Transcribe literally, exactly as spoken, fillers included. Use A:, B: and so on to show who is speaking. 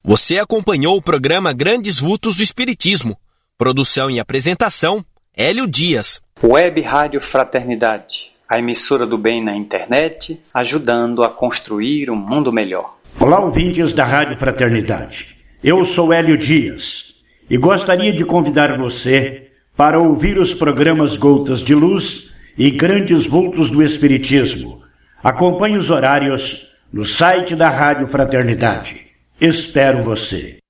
A: Você acompanhou o programa Grandes Vultos do Espiritismo. Produção e apresentação, Hélio Dias.
B: Web Rádio Fraternidade, a emissora do bem na internet, ajudando a construir um mundo melhor.
C: Olá, ouvintes da Rádio Fraternidade. Eu sou Hélio Dias e gostaria de convidar você para ouvir os programas Gotas de Luz e Grandes Vultos do Espiritismo. Acompanhe os horários no site da Rádio Fraternidade. Espero você.